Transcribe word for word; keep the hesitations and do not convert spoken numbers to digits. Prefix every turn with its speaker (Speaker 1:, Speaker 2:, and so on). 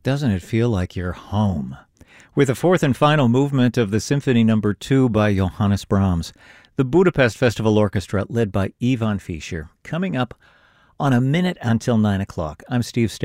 Speaker 1: Doesn't it feel like you're home? With the fourth and final movement of the Symphony Number Two by Johannes Brahms, the Budapest Festival Orchestra, led by Ivan Fischer, coming up on a minute until nine o'clock. I'm Steve Starr.